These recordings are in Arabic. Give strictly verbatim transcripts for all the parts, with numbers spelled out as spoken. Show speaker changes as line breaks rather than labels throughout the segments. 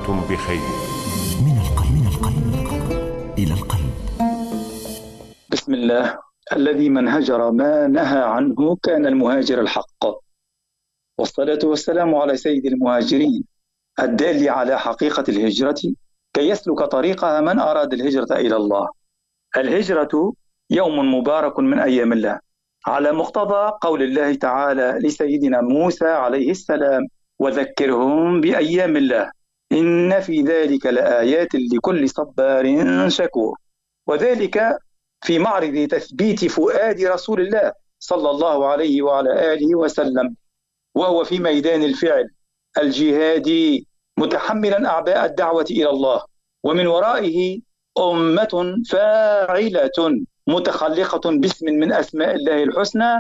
دمتم بخير.
من القلب إلى القلب.
بسم الله. الذي من هجر ما نهى عنه كان المهاجر الحق، والصلاة والسلام على سيد المهاجرين الدال على حقيقة الهجرة كي يسلك طريقها من أراد الهجرة إلى الله. الهجرة يوم مبارك من أيام الله، على مقتضى قول الله تعالى لسيدنا موسى عليه السلام: وذكرهم بأيام الله إن في ذلك لآيات لكل صبار شكور. وذلك في معرض تثبيت فؤاد رسول الله صلى الله عليه وعلى آله وسلم، وهو في ميدان الفعل الجهادي متحملا أعباء الدعوة إلى الله، ومن ورائه أمة فاعلة متخلقة باسم من أسماء الله الحسنى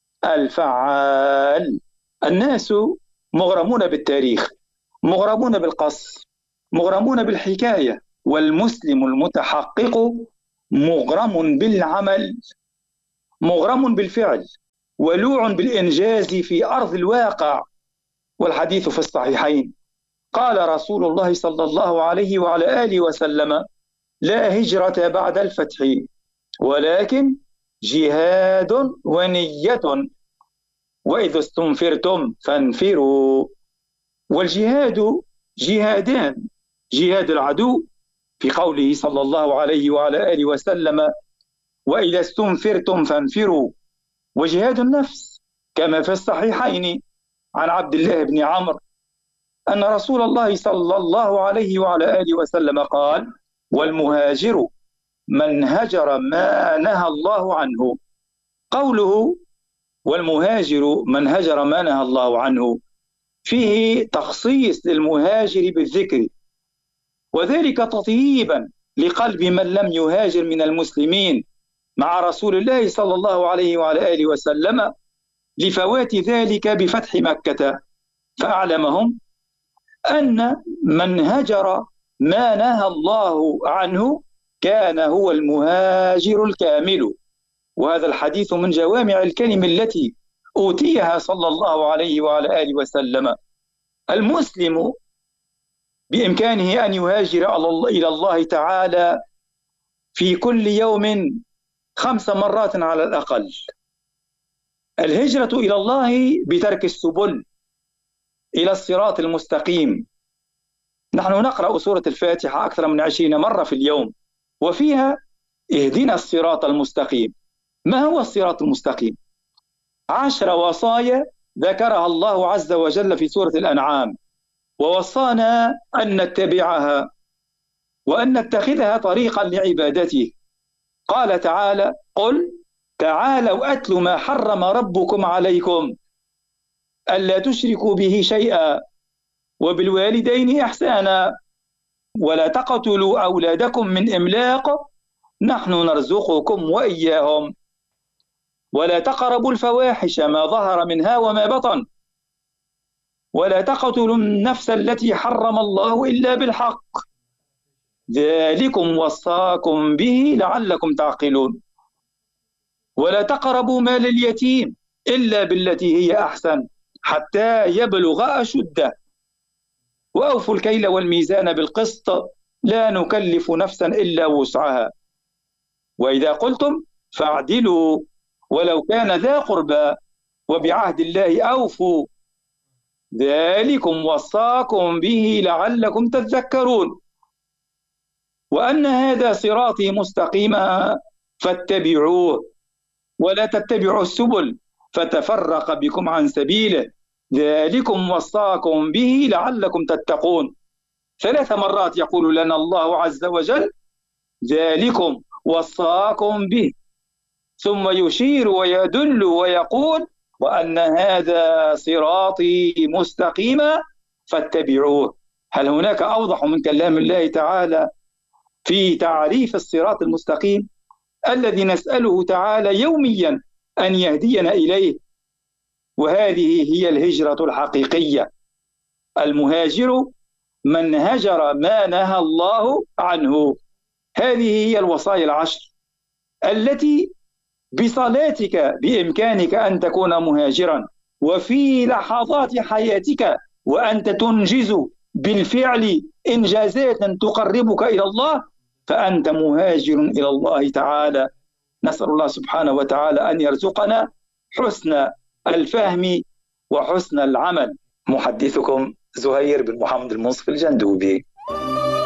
الفعال. الناس مغرمون بالتاريخ، مغرمون بالقص، مغرمون بالحكاية، والمسلم المتحقق مغرم بالعمل، مغرم بالفعل، ولوع بالإنجاز في أرض الواقع. والحديث في الصحيحين قال رسول الله صلى الله عليه وعلى آله وسلم: لا هجرة بعد الفتح ولكن جهاد ونية، وإذا استنفرتم فانفروا. والجهاد جهادان: جهاد العدو في قوله صلى الله عليه وعلى آله وسلم: وإذا استنفرتم فانفروا، وجهاد النفس كما في الصحيحين عن عبد الله بن عمرو أن رسول الله صلى الله عليه وعلى آله وسلم قال: والمهاجر من هجر ما نهى الله عنه. قوله والمهاجر من هجر ما نهى الله عنه فيه تخصيص للمهاجر بالذكر، وذلك تطييبا لقلب من لم يهاجر من المسلمين مع رسول الله صلى الله عليه وعلى آله وسلم لفوات ذلك بفتح مكة، فأعلمهم أن من هجر ما نهى الله عنه كان هو المهاجر الكامل. وهذا الحديث من جوامع الكلم التي أوتيها صلى الله عليه وعلى آله وسلم. المسلم بإمكانه أن يهاجر إلى الله تعالى في كل يوم خمس مرات على الأقل. الهجرة إلى الله بترك السبل إلى الصراط المستقيم. نحن نقرأ سورة الفاتحة أكثر من عشرين مرة في اليوم، وفيها اهدنا الصراط المستقيم. ما هو الصراط المستقيم؟ عشر وصايا ذكرها الله عز وجل في سورة الأنعام، ووصانا أن نتبعها وأن نتخذها طريقا لعبادته. قال تعالى: قل تعالوا أتل ما حرم ربكم عليكم ألا تشركوا به شيئا وبالوالدين إحسانا ولا تقتلوا أولادكم من إملاق نحن نرزقكم وإياهم ولا تقربوا الفواحش ما ظهر منها وما بطن ولا تقتلوا النفس التي حرم الله إلا بالحق ذلكم وصاكم به لعلكم تعقلون ولا تقربوا مال اليتيم إلا بالتي هي أحسن حتى يبلغ أشده وأوفوا الكيل والميزان بالقسط لا نكلف نفسا إلا وسعها وإذا قلتم فاعدلوا ولو كان ذا قربى وبعهد الله أوفوا ذلكم وصاكم به لعلكم تذكرون وأن هذا صراطي مستقيما فاتبعوه ولا تتبعوا السبل فتفرق بكم عن سبيله ذلكم وصاكم به لعلكم تتقون. ثلاث مرات يقول لنا الله عز وجل ذلكم وصاكم به، ثم يشير ويدل ويقول وأن هذا صراطي مستقيما فاتبعوه. هل هناك أوضح من كلام الله تعالى في تعريف الصراط المستقيم الذي نسأله تعالى يوميا أن يهدينا إليه؟ وهذه هي الهجرة الحقيقية. المهاجر من هجر ما نهى الله عنه. هذه هي الوصايا العشر التي بصلاتك بإمكانك أن تكون مهاجرا، وفي لحظات حياتك وأنت تنجز بالفعل إنجازات تقربك إلى الله فأنت مهاجر إلى الله تعالى. نسأل الله سبحانه وتعالى أن يرزقنا حسن الفهم وحسن العمل. محدثكم زهير بن محمد المنصف الجندوبي.